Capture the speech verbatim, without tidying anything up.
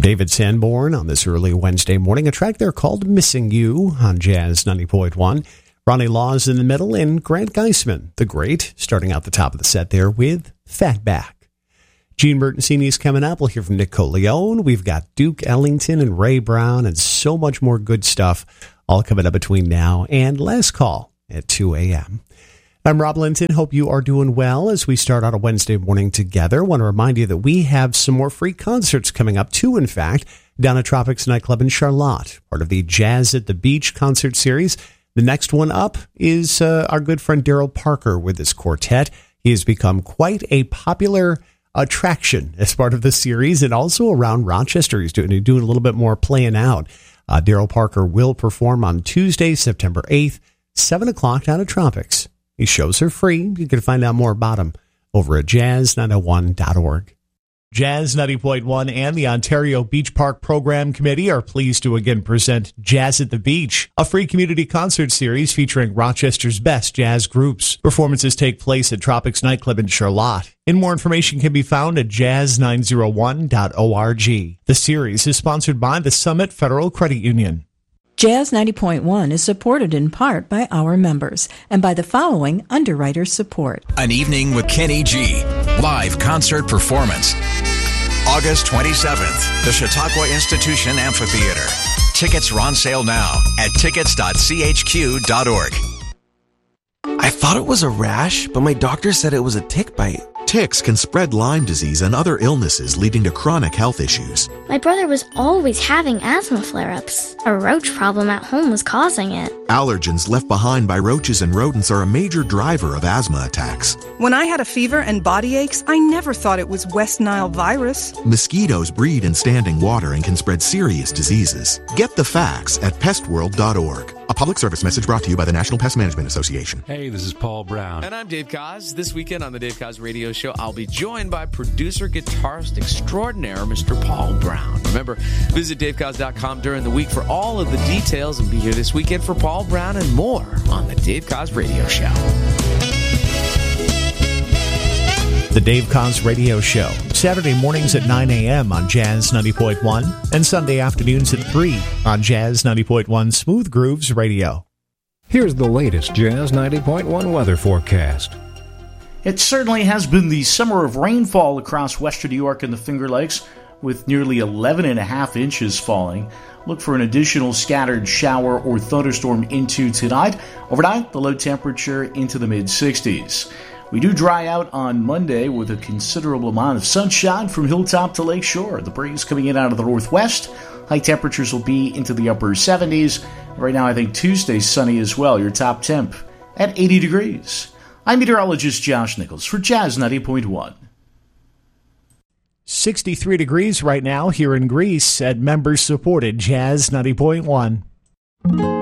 David Sanborn on this early Wednesday morning. A track there called Missing You on Jazz ninety point one. Ronnie Laws in the middle and Grant Geisman, the great, starting out the top of the set there with Fatback. Gene Bertancini's coming up. We'll hear from Nick Coleone. We've got Duke Ellington and Ray Brown and so much more good stuff all coming up between now and last call at two a.m. I'm Rob Linton. Hope you are doing well as we start out a Wednesday morning together. Want to remind you that we have some more free concerts coming up, too, in fact, down at Tropics Nightclub in Charlotte, part of the Jazz at the Beach concert series. The next one up is uh, our good friend Daryl Parker with his quartet. He has become quite a popular attraction as part of the series and also around Rochester. He's doing, doing a little bit more playing out. Uh, Daryl Parker will perform on Tuesday, September eighth, seven o'clock down at Tropics. These shows are free. You can find out more about them over at jazz nine oh one dot org. Jazz ninety point one and the Ontario Beach Park Program Committee are pleased to again present Jazz at the Beach, a free community concert series featuring Rochester's best jazz groups. Performances take place at Tropics Nightclub in Charlotte. And more information can be found at jazz nine oh one dot org. The series is sponsored by the Summit Federal Credit Union. Jazz ninety point one is supported in part by our members and by the following underwriter support. An Evening with Kenny G. Live concert performance. August twenty-seventh, the Chautauqua Institution Amphitheater. Tickets are on sale now at tickets dot c h q dot org. I thought it was a rash, but my doctor said it was a tick bite. Ticks can spread Lyme disease and other illnesses leading to chronic health issues. My brother was always having asthma flare-ups. A roach problem at home was causing it. Allergens left behind by roaches and rodents are a major driver of asthma attacks. When I had a fever and body aches, I never thought it was West Nile virus. Mosquitoes breed in standing water and can spread serious diseases. Get the facts at pest world dot org. A public service message brought to you by the National Pest Management Association. Hey, this is Paul Brown. And I'm Dave Koz. This weekend on the Dave Koz Radio Show, I'll be joined by producer, guitarist extraordinaire, Mister Paul Brown. Remember, visit dave koz dot com during the week for all of the details and be here this weekend for Paul Brown and more on the Dave Koz Radio Show. The Dave Koz Radio Show, Saturday mornings at nine a.m. on Jazz ninety point one and Sunday afternoons at three on Jazz ninety point one Smooth Grooves Radio. Here's the latest Jazz ninety point one weather forecast. It certainly has been the summer of rainfall across western New York and the Finger Lakes, with nearly eleven and a half inches falling. Look for an additional scattered shower or thunderstorm into tonight. Overnight, the low temperature into the mid-sixties. We do dry out on Monday with a considerable amount of sunshine from hilltop to lakeshore. The breeze coming in out of the northwest. High temperatures will be into the upper seventies. Right now, I think Tuesday's sunny as well. Your top temp at eighty degrees. I'm meteorologist Josh Nichols for Jazz ninety point one. sixty-three degrees right now here in Greece at members-supported Jazz ninety point one.